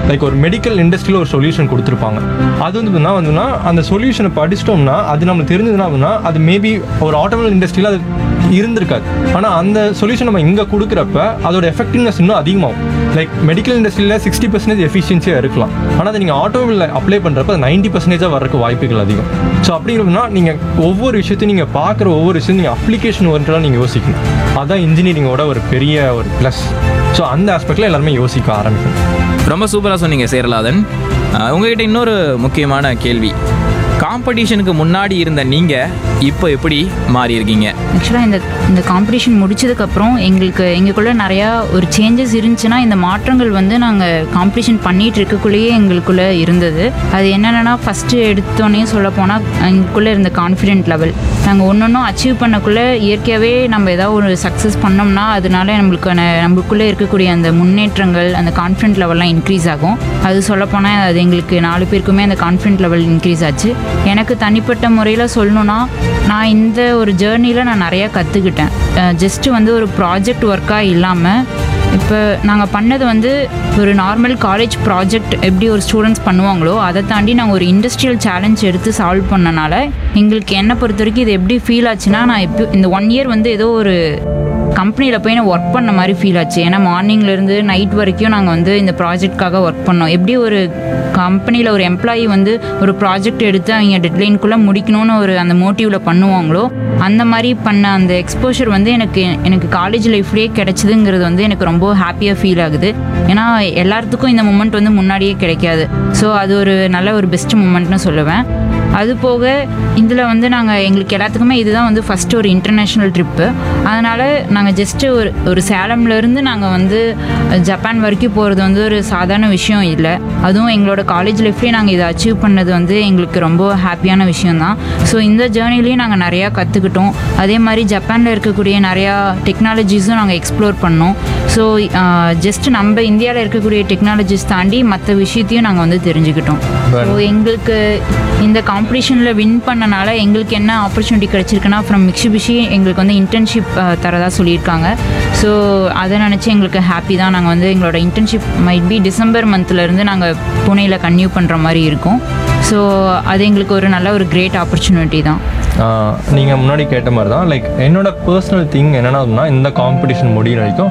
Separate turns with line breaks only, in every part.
Like ஒரு medical இண்டஸ்ட்ரியில் ஒரு சொல்யூஷன் கொடுத்துருப்பாங்க. அது வந்துன்னா அந்த சொல்யூஷனை படிச்சிட்டோம்னா அது நம்மளுக்கு தெரிஞ்சதுன்னா அது மேபி ஒரு ஆட்டோமொபைல் இண்டஸ்ட்ரியில் அது இருந்திருக்காது. ஆனால் அந்த சொல்யூஷன் நம்ம இங்கே கொடுக்குறப்ப அதோட எஃபெக்டிவ்னஸ் இன்னும் அதிகமாகும். லைக் மெடிக்கல் இண்டஸ்ட்ரியில் 60% எஃபிஷியன்சியாக இருக்கலாம், ஆனால் அதை நீங்கள் ஆட்டோமொபைலில் அப்ளை பண்ணுறப்ப அது 90% வரக்கு வாய்ப்புகள் அதிகம். ஸோ அப்படிங்கிறதுனா நீங்கள் ஒவ்வொரு விஷயத்தையும் நீங்கள் பார்க்குற ஒவ்வொரு விஷயத்தையும் நீங்கள் அப்ளிகேஷன் ஓரியன்டாக நீங்கள் யோசிக்கணும். அதுதான் இன்ஜினியரிங்கோட ஒரு பெரிய ஒரு ப்ளஸ். ஸோ அந்த ஆஸ்பெக்டில் எல்லாருமே யோசிக்க ஆரம்பிக்கணும்.
ரொம்ப சூப்பராக சொன்னீங்க சேரலாதன். உங்ககிட்ட இன்னொரு முக்கியமான கேள்வி. காம்படிஷனுக்கு முன்னாடி இருந்த நீங்கள் இப்போ எப்படி மாறி இருக்கீங்க?
ஆக்சுவலாக இந்த காம்படிஷன் முடிச்சதுக்கப்புறம் எங்களுக்குள்ளே நிறையா ஒரு சேஞ்சஸ் இருந்துச்சுன்னா, இந்த மாற்றங்கள் வந்து நாங்கள் காம்படிஷன் பண்ணிகிட்டு இருக்கக்குள்ளேயே எங்களுக்குள்ளே இருந்தது. அது என்னென்னா, ஃபஸ்ட்டு எடுத்தோன்னே சொல்ல போனால் எங்களுக்குள்ளே இருந்த கான்ஃபிடென்ட் லெவல். நாங்கள் ஒன்றொன்றும் அச்சீவ் பண்ணக்குள்ளே இயற்கையாகவே நம்ம ஏதாவது ஒரு சக்ஸஸ் பண்ணோம்னா அதனால நம்மளுக்குள்ளே இருக்கக்கூடிய அந்த முன்னேற்றங்கள், அந்த கான்ஃபிடென்ட் லெவல்லாம் இன்க்ரீஸ் ஆகும். அது சொல்லப்போனால் அது எங்களுக்கு 4 பேருக்குமே அந்த கான்ஃபிடென்ட் லெவல் இன்க்ரீஸ் ஆச்சு. எனக்கு தனிப்பட்ட முறையில் சொல்லணுன்னா, நான் இந்த ஒரு ஜேர்னியில் நான் நிறையா கற்றுக்கிட்டேன். ஜஸ்ட்டு வந்து ஒரு ப்ராஜெக்ட் ஒர்க்காக இல்லாமல் இப்போ நாங்கள் பண்ணது வந்து ஒரு நார்மல் காலேஜ் ப்ராஜெக்ட் எப்படி ஒரு ஸ்டூடெண்ட்ஸ் பண்ணுவாங்களோ அதை தாண்டி நாங்கள் ஒரு இண்டஸ்ட்ரியல் சேலஞ்ச் எடுத்து சால்வ் பண்ணனால எங்களுக்கு என்னை பொறுத்த வரைக்கும் இது எப்படி ஃபீல் ஆச்சுன்னா, நான் இப்போ இந்த 1 இயர் வந்து ஏதோ ஒரு கம்பெனியில் போய் நான் ஒர்க் பண்ண மாதிரி ஃபீல் ஆச்சு. ஏன்னா மார்னிங்லேருந்து நைட் வரைக்கும் நாங்கள் வந்து இந்த ப்ராஜெக்ட்காக ஒர்க் பண்ணோம். எப்படி ஒரு கம்பெனியில் ஒரு எம்ப்ளாயி வந்து ஒரு ப்ராஜெக்ட் எடுத்து அவங்க டெட்லைனுக்குள்ளே முடிக்கணும்னு ஒரு அந்த மோட்டிவில் பண்ணுவாங்களோ அந்த மாதிரி பண்ண அந்த எக்ஸ்போஷர் வந்து எனக்கு காலேஜ் லைஃப்லேயே கிடச்சிதுங்கிறது வந்து எனக்கு ரொம்ப ஹாப்பியாக ஃபீல் ஆகுது. ஏன்னா எல்லாத்துக்கும் இந்த மூமெண்ட் வந்து முன்னாடியே கிடைக்காது. ஸோ அது ஒரு நல்ல ஒரு பெஸ்ட் மூமெண்ட்னு சொல்லுவேன். அது போக இதில் வந்து எங்களுக்கு எல்லாத்துக்குமே இதுதான் வந்து ஃபஸ்ட்டு ஒரு இன்டர்நேஷ்னல் ட்ரிப்பு. அதனால் நாங்கள் ஜஸ்ட்டு ஒரு சேலம்லேருந்து நாங்கள் வந்து ஜப்பான் வரைக்கும் போகிறது வந்து ஒரு சாதாரண விஷயம் இல்லை. அதுவும் எங்களோட காலேஜ் லைஃப்லேயே நாங்கள் இதை அச்சீவ் பண்ணது வந்து எங்களுக்கு ரொம்ப ஹாப்பியான விஷயந்தான். ஸோ இந்த ஜேர்னிலையும் நாங்கள் நிறையா கற்றுக்கிட்டோம். அதே மாதிரி ஜப்பானில் இருக்கக்கூடிய நிறையா டெக்னாலஜிஸும் நாங்கள் எக்ஸ்ப்ளோர் பண்ணோம். ஸோ ஜஸ்ட் நம்ம இந்தியாவில் இருக்கக்கூடிய டெக்னாலஜிஸ் தாண்டி மற்ற விஷயத்தையும் நாங்கள் வந்து தெரிஞ்சுக்கிட்டோம். ஸோ எங்களுக்கு இந்த காம்படிஷனில் வின் பண்ணனால எங்களுக்கு என்ன ஆப்பர்ச்சுனிட்டி கிடச்சிருக்குன்னா, ஃப்ரம் மிட்சுபிஷி எங்களுக்கு வந்து இன்டர்ன்ஷிப் தரதாக சொல்லியிருக்காங்க. ஸோ அதை நினச்சி எங்களுக்கு ஹாப்பி தான். நாங்கள் வந்து எங்களோட இன்டர்ன்ஷிப் மைட் பி டிசம்பர் மந்த்லேருந்து நாங்கள் புனேயில் கன்டினியூ பண்ணுற மாதிரி இருக்கும். ஸோ அது எங்களுக்கு ஒரு நல்ல ஒரு கிரேட் ஆப்பர்ச்சுனிட்டி தான்.
நீங்கள் முன்னாடி கேட்ட மாதிரி தான், லைக் என்னோட பர்சனல் திங் என்னென்னா, இந்த காம்படிஷன் முடிகிற வரைக்கும்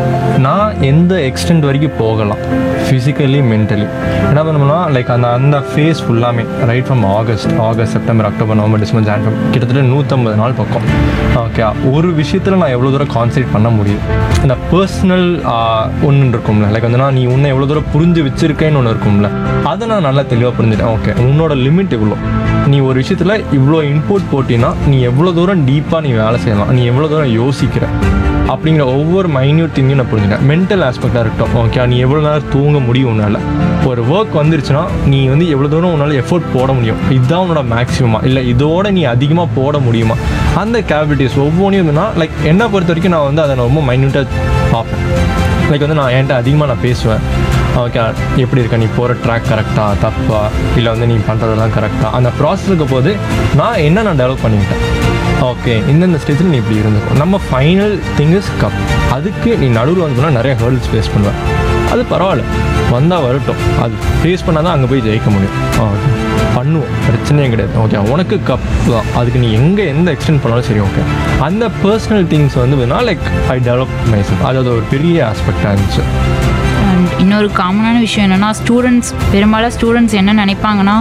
நான் எந்த எக்ஸ்டெண்ட் வரைக்கும் போகலாம், ஃபிசிக்கலி மென்டலி என்ன பண்ணணும்னா, லைக் அந்த ஃபேஸ் ஃபுல்லாமே right from August, September, October, November, December, January கிட்டத்தட்ட 150 நாள் பக்கம். ஓகே, ஒரு விஷயத்தில் நான் எவ்வளோ தூரம் கான்சன்ட்ரேட் பண்ண முடியும். இந்த பர்சனல் ஒன்று இருக்கும்ல, லைக் வந்துன்னா நீ உன்னை எவ்வளோ தூரம் புரிஞ்சு வச்சுருக்கேன்னு ஒன்று இருக்கும்ல, அதை நான் நல்லா தெளிவாக புரிஞ்சுட்டேன். ஓகே, உன்னோட லிமிட் எவ்வளோ, நீ ஒரு விஷயத்தில் இவ்வளோ இன்புட் போட்டினா நீ எவ்வளோ தூரம் டீப்பாக நீ வேலை செய்யலாம், நீ எவ்வளோ தூரம் யோசிக்கிற அப்படிங்கிற ஒவ்வொரு மைன்யூட் திங்கையும் நான் புரிஞ்சுட்டேன். மென்டல் ஆஸ்பெக்டாக இருக்கட்டும். ஓகே, நீ எவ்வளோ நேரம் தூங்க முடியும் உன்னால், ஒரு ஒர்க் வந்துருச்சுன்னா நீ வந்து எவ்வளோ தூரம் உன்னால் எஃபோர்ட் போட முடியும், இதுதான் உன்னோட மேக்ஸிமமாக, இல்லை இதோட நீ அதிகமாக போட முடியுமா, அந்த கேபிலிட்டிஸ் ஒவ்வொன்றையும் இருந்துன்னா லைக் என்னை பொறுத்த வரைக்கும் நான் வந்து அதை நான் ரொம்ப மைன்யூட்டாக பார்ப்பேன். லைக் வந்து நான் என்கிட்ட அதிகமாக நான் பேசுவேன். ஓகே, எப்படி இருக்க, நீ போகிற ட்ராக் கரெக்டாக தப்பா, இல்லை வந்து நீ பண்ணுறதெல்லாம் கரெக்டாக, அந்த ப்ராசஸுக்கு போது நான் டெவலப் பண்ணிக்கிட்டேன். ஓகே, இந்த ஸ்டேஜில் நீ இப்படி இருந்துக்கும். நம்ம ஃபைனல் திங் இஸ் கப். அதுக்கு நீ நடுவில் வந்து போனால் நிறைய ஹர்ல்ஸ் ஃபேஸ் பண்ணுவேன். அது பரவாயில்ல, வந்தால் வரட்டும். அது ஃபேஸ் பண்ணால் தான் அங்கே போய் ஜெயிக்க முடியும். பண்ணுவோம், பிரச்சனையே கிடையாது. ஓகே, உனக்கு கப் தான், அதுக்கு நீ எந்த எக்ஸ்டெண்ட் பண்ணாலும் சரி. ஓகே, அந்த பர்சனல் திங்ஸ் வந்து லைக் ஐ டெவலப் மைசெல்ஃப். அது ஒரு பெரிய ஆஸ்பெக்டாக இருந்துச்சு.
அண்ட் இன்னொரு காமனான விஷயம் என்னென்னா, பெரும்பாலும் ஸ்டூடெண்ட்ஸ் என்ன நினைப்பாங்கன்னா,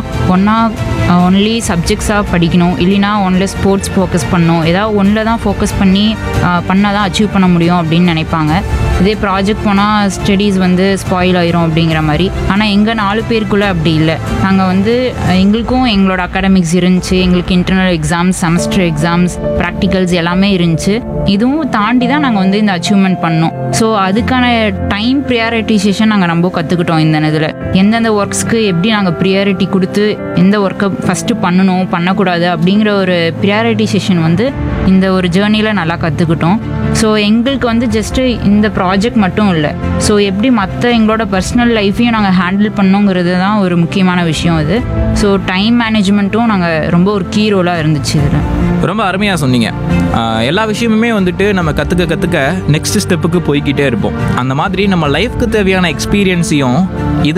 ஒன்லி சப்ஜெக்ட்ஸாக படிக்கணும், இல்லைனா ஒன்லி ஸ்போர்ட்ஸ் ஃபோக்கஸ் பண்ணணும், ஏதாவது ஒன்றில் தான் ஃபோக்கஸ் பண்ணால் தான் அச்சீவ் பண்ண முடியும் அப்படின்னு நினைப்பாங்க. இதே ப்ராஜெக்ட் போனால் ஸ்டடீஸ் வந்து ஸ்பாயில் ஆயிரும் அப்படிங்கிற மாதிரி. ஆனால் எங்கள் 4 பேருக்குள்ளே அப்படி இல்லை. நாங்கள் வந்து எங்களுக்கும் எங்களோட அகாடமிக்ஸ் இருந்துச்சு, எங்களுக்கு internal exams, semester exams, practicals எல்லாமே இருந்துச்சு. இதுவும் தாண்டி தான் நாங்கள் வந்து இந்த அச்சீவ்மெண்ட் பண்ணோம். ஸோ அதுக்கான டைம் ப்ரியாரிட்டைசேஷன் நாங்கள் ரொம்ப கற்றுக்கிட்டோம். இந்த இதில் எந்தெந்த ஒர்க்ஸ்க்கு எப்படி நாங்கள் ப்ரியாரிட்டி கொடுத்து எந்த ஒர்க்கை ஃபஸ்ட்டு பண்ணக்கூடாது அப்படிங்கிற ஒரு ப்ரியாரிட்டைசேஷன் வந்து இந்த ஒரு ஜேர்னியில் நல்லா கற்றுக்கிட்டோம். ஸோ எங்களுக்கு வந்து ஜஸ்ட்டு இந்த ப்ராஜெக்ட் மட்டும் இல்லை, ஸோ எப்படி மற்ற எங்களோட பர்சனல் லைஃப்பையும் நாங்கள் ஹேண்டில் பண்ணோங்கிறது தான் ஒரு முக்கியமான விஷயம் இது. ஸோ டைம் மேனேஜ்மெண்ட்டும் நாங்கள் ரொம்ப ஒரு கீ ரோலாக இருந்துச்சு இதில்.
ரொம்ப அருமையாக சொன்னீங்க. எல்லா விஷயமுமே வந்துட்டு நம்ம கற்றுக்க நெக்ஸ்ட் ஸ்டெப்புக்கு போய்கிட்டே இருப்போம். அந்த மாதிரி நம்ம லைஃப்க்கு தேவையான எக்ஸ்பீரியன்ஸையும் இது